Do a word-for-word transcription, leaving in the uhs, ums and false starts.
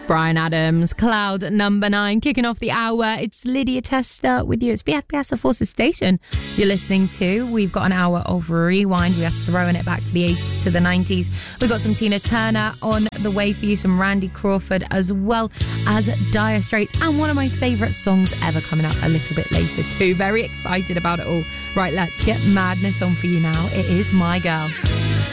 Bryan Adams, Cloud Number Nine, kicking off the hour. It's Lydia Tester with you. It's B F B S, of Forces Station you're listening to. We've got an hour of rewind. We are throwing it back to the eighties to the nineties. We've got some Tina Turner on the way for you, some Randy Crawford, as well as Dire Straits, and one of my favourite songs ever coming up a little bit later too. Very excited about it all. Right, let's get madness on for you now. It is My Girl.